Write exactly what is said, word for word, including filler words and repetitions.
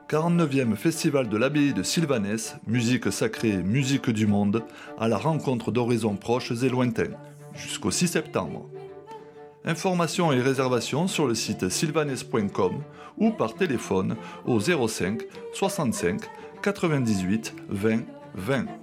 quarante-neuvième Festival de l'Abbaye de Sylvanès, musique sacrée, musique du monde, à la rencontre d'horizons proches et lointains, jusqu'au six septembre. Informations et réservations sur le site sylvanès point com ou par téléphone au zéro cinq soixante-cinq quatre-vingt-dix-huit vingt vingt.